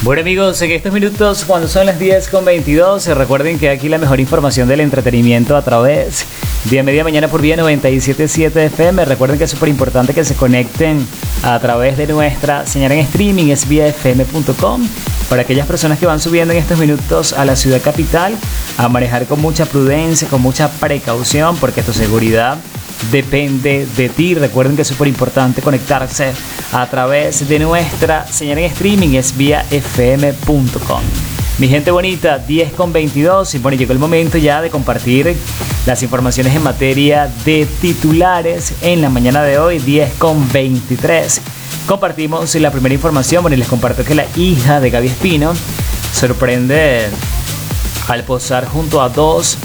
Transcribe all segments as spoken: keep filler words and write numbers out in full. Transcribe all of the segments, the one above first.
Bueno amigos, en estos minutos cuando son las diez con veintidós, recuerden que aquí la mejor información del entretenimiento a través de Media Mañana por Vía noventa y siete punto siete F M. Recuerden que es súper importante que se conecten a través de nuestra señal en streaming, es vía f m punto com. Para aquellas personas que van subiendo en estos minutos a la ciudad capital, a manejar con mucha prudencia, con mucha precaución, porque tu seguridad depende de ti. Recuerden que es súper importante conectarse a través de nuestra señal en streaming, es vía f m punto com. Mi gente bonita, diez con veintidós, y bueno, llegó el momento ya de compartir las informaciones en materia de titulares en la mañana de hoy, diez con veintitrés. Compartimos la primera información, bueno, y les comparto que la hija de Gaby Espino sorprende al posar junto a dos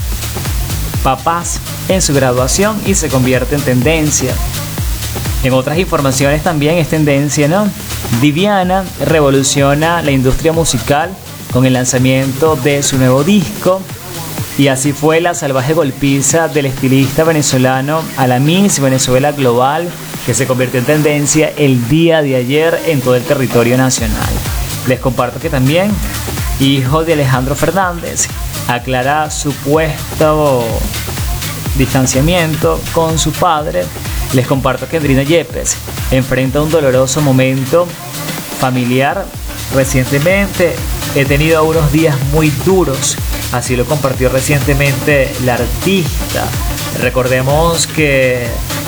papás en su graduación y se convierte en tendencia. En otras informaciones también es tendencia, ¿no? Diviana revoluciona la industria musical con el lanzamiento de su nuevo disco. Y así fue la salvaje golpiza del estilista venezolano a la Miss Venezuela Global, que se convirtió en tendencia el día de ayer en todo el territorio nacional. Les comparto que también hijo de Alejandro Fernández aclara supuesto distanciamiento con su padre. Les comparto que Andrina Yepes enfrenta un doloroso momento familiar. Recientemente he tenido unos días muy duros, así lo compartió recientemente la artista. Recordemos que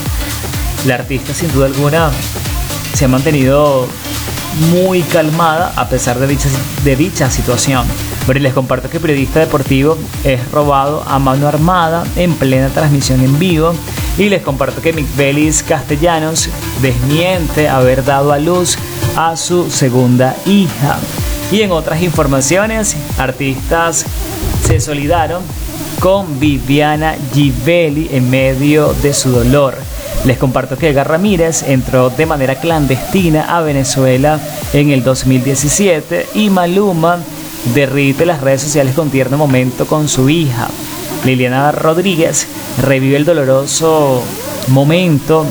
la artista sin duda alguna se ha mantenido muy calmada a pesar de dicha, de dicha situación. Pero les comparto que el periodista deportivo es robado a mano armada en plena transmisión en vivo. Y les comparto que Micbelis Castellanos desmiente haber dado a luz a su segunda hija. Y en otras informaciones, artistas se solidaron con Viviana Givelli en medio de su dolor. Les comparto que Edgar Ramírez entró de manera clandestina a Venezuela en el dos mil diecisiete y Maluma derrite las redes sociales con tierno momento con su hija. Liliana Rodríguez revive el doloroso momento,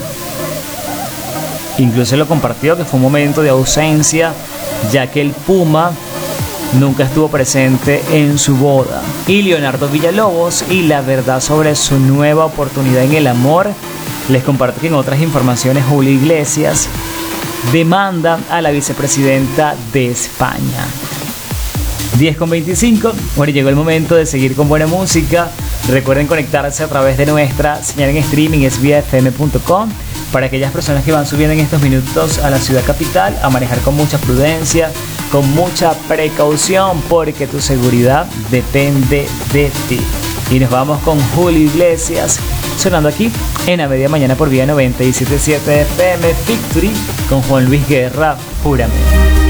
incluso lo compartió que fue un momento de ausencia, ya que el Puma nunca estuvo presente en su boda. Y Leonardo Villalobos y la verdad sobre su nueva oportunidad en el amor. Les comparto que en otras informaciones Julio Iglesias demanda a la vicepresidenta de España. diez con veinticinco. Bueno, llegó el momento de seguir con buena música. Recuerden conectarse a través de nuestra señal en streaming, es vía f m punto com. Para aquellas personas que van subiendo en estos minutos a la ciudad capital, a manejar con mucha prudencia, con mucha precaución, porque tu seguridad depende de ti. Y nos vamos con Julio Iglesias, sonando aquí en la Media Mañana por Vía noventa y siete punto siete F M, Victory, con Juan Luis Guerra, Júrame.